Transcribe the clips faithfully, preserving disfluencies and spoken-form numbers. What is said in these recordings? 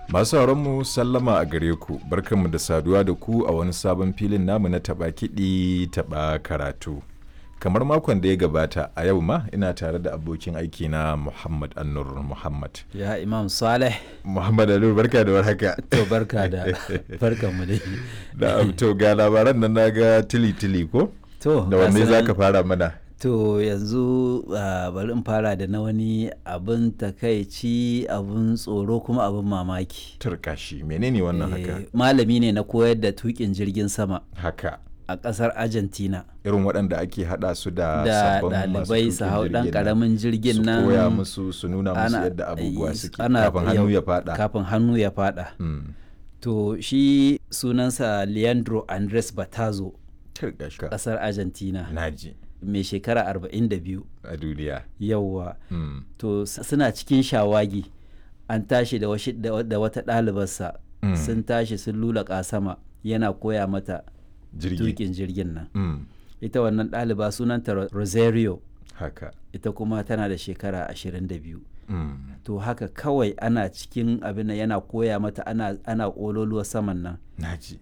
Masu mu sallama a gare ku, barkanmu da saduwa da ku a wani sabon filin namu na taɓa kiɗi taɓa karatu. Kamar makon da ya gabata a yau ma ina tare da abokin aiki na Muhammad Annur Muhammad. Ya Imam Saleh. Muhammad Annur barka da warhaka. To barka da barkan mu dai. Da to ga labaran nan naga tili tili ko? To da wanne zaka fara mana? To yanzu uh, bari in fara da na wani abin takaici, abin tsoro kuma abin mamaki. Turkashi menene wannan haka? Malami ne na koyar da tukin jirgin sama. Haka. A ƙasar Argentina. Irin waɗanda ake haɗa su da da sabbin ɗalibai su hau ɗan ƙaramin jirgin nan. Su koya musu su nuna musu yadda abubuwa suke kafin hannu ya faɗa. Kafin hannu ya faɗa. Mm. To shi sunansa Leandro Andres Batazo. Turkashka. Ƙasar Argentina. Naji. Mai shekara arba'in da biyu a duniya. Yawwa. Mm. To suna cikin shawagi an tashi da, washi, da, da wata ɗalibarsa. Mm. Sun tashi sun lulaƙa sama yana koya mata tukin jirgin nan. Mm. Ita wannan ɗaliba sunanta Rosario. Haka. Ita kuma tana da shekara ashirin da biyu. Mm. To haka kawai ana cikin abin da yana koya mata ana, ana ƙololuwa saman nan. Naji.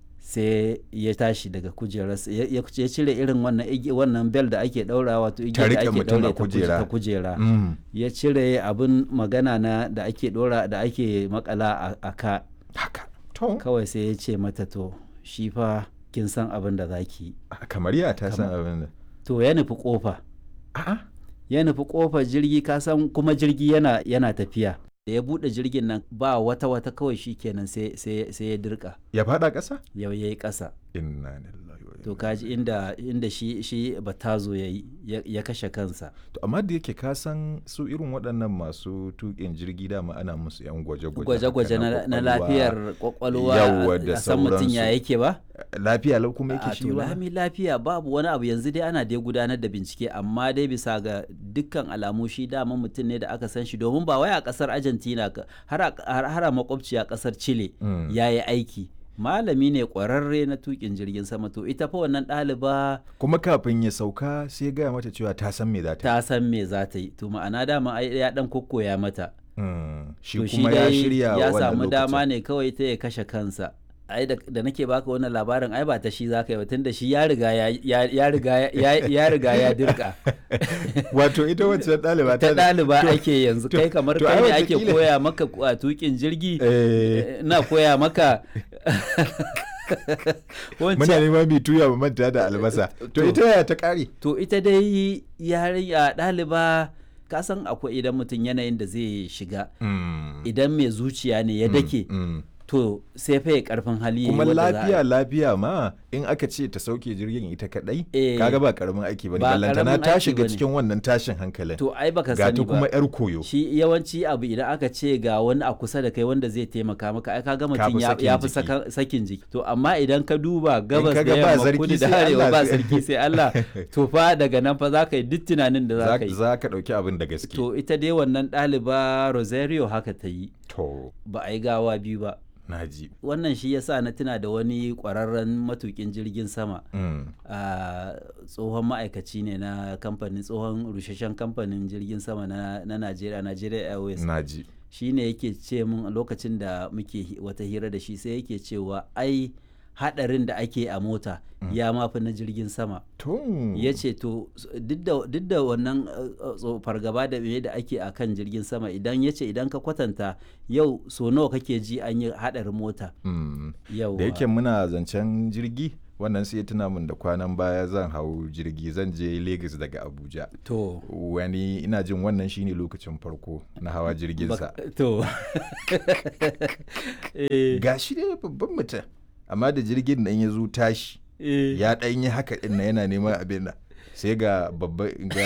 Sai ya tashi daga kujerarsa ya cire irin wannan wannan bel da ake daura wato igiyar da ake daure ta kujera mm. ya cire abin magana na da ake dora da ake makala a ka haka to kawai sai ya ce mata to shi fa kin san abin da zaki kamar ya ta san abin da to ya nufi kofa a'a ya nufi kofar jirgi ka san kuma jirgi yana yana tafiya da ya bude jirgin nan ba wata wata kawai shi kenan sai sai ya dirka ya fada ƙasa yau yayi ƙasa inna lillahi wa to kaji inda inda shi shi Batazo yayi ya kashe kansa to amma da yake ka san su irin waɗannan masu tuƙin jirgi dama ana musu yan gwaje-gwaje gwaje-gwaje na lafiyar kwakwalwa a san mutum ya yake ba lafiya lau kuma yake shi ba lami lafiya babu wani abu yanzu dai ana dai gudanar da bincike amma dai bisa ga dukkan alamu shi dama mutum ne da aka san shi domin ba wai a kasar Argentina har har a makwabci a kasar Chile mm. yayi aiki malami ne kwararre na tukin jirgin sama to ita fa wannan ɗaliba kuma kafin ya sauka sai ya gaya mata cewa ta san me za ta yi ta san me za ta yi to ma'ana dama ya dan kokkoya mata mm. shi kuma ya shirya ya samu dama ne kawai ta ya kashe kansa ai da nake baka wannan labarin ai ba ta shi zaka yi ba tunda shi ya riga ya ya riga ya riga ya dirka wato ita wacce ɗaliba ta ɗaliba ake yanzu kai kamar kai ne ake koya maka a tukin jirgi na koya maka muna neman mai tuya ba manta da albasa to ita ya ta kare to ita dai yarinya ɗaliba ka san akwai idan mutum yanayin da zai shiga idan mai zuciya ne ya dake to sai fa ya karfin hali kuma lafiya lafiya ma in aka ce ta sauke jirgin ita kadai e, kaga ba karamin aiki bane ballantana ta shiga cikin wannan tashin hankalin to ai baka sani ba ga ta kuma yar koyo shi yawanci abu idan aka ce ga wani a kusa da kai wanda zai taimaka maka ai kaga mutum ya fi sakin jiki to amma idan ka duba gabas da yamma kudu da arewa ba sarki sai Allah to fa daga nan fa zaka yi duk tunanin da zaka yi zaka dauki abin da gaske to ita dai wannan ɗaliba Rosario haka ta yi to ba ai gawa biyu ba Naji. Wannan shi yasa na tuna da wani ƙwararren matukin jirgin sama mm. a tsohon ma'aikaci ne na kamfanin tsohon rusheshen kamfanin jirgin sama na Najeriya Nigeria Airways Naji. shi ne yake ce mun a lokacin da muke wata hira da shi sai yake cewa ai hadarin da ake a mota mm. ya mafi na jirgin sama ya ce to duk da wannan uh, fargaba da me da ake a kan jirgin sama idan ya ce idan ka kwatanta yau so nawa kake ji an yi hadarin mota mm. da yake muna zancen jirgi wannan sai tuna min da kwanan baya zan hau jirgi zan je Lagos daga Abuja to wani ina jin wannan shine lokacin farko na hawa jirgin sa to gashi dai babban mutum amma da jirgin nan ya zo tashi ya ɗan yi haka ɗin na yana neman abin da sai ga babban